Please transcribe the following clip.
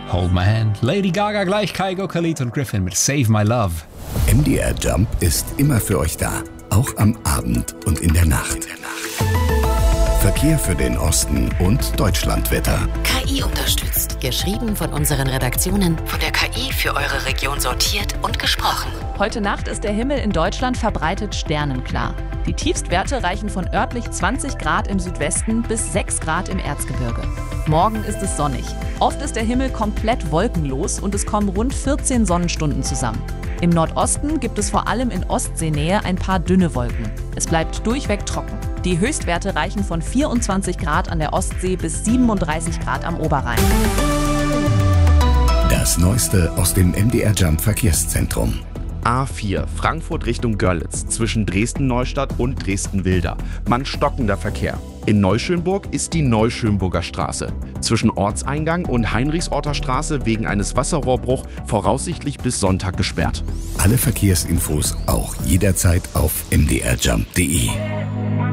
Hold My Hand, Lady Gaga gleich, Kygo, Khalid und Griffin mit Save My Love. MDR Jump ist immer für euch da, auch am Abend und in der Nacht. Verkehr für den Osten und Deutschlandwetter. KI unterstützt. Geschrieben von unseren Redaktionen, von der KI für eure Region sortiert und gesprochen. Heute Nacht ist der Himmel in Deutschland verbreitet sternenklar. Die Tiefstwerte reichen von örtlich 20 Grad im Südwesten bis 6 Grad im Erzgebirge. Morgen ist es sonnig. Oft ist der Himmel komplett wolkenlos und es kommen rund 14 Sonnenstunden zusammen. Im Nordosten gibt es vor allem in Ostseenähe ein paar dünne Wolken. Es bleibt durchweg trocken. Die Höchstwerte reichen von 24 Grad an der Ostsee bis 37 Grad am Oberrhein. Das Neueste aus dem MDR Jump Verkehrszentrum. A4 Frankfurt Richtung Görlitz zwischen Dresden-Neustadt und Dresden-Wilder. Stockender Verkehr. In Neuschönburg ist die Neuschönburger Straße. Zwischen Ortseingang und Heinrichsorter Straße wegen eines Wasserrohrbruchs voraussichtlich bis Sonntag gesperrt. Alle Verkehrsinfos auch jederzeit auf mdrjump.de.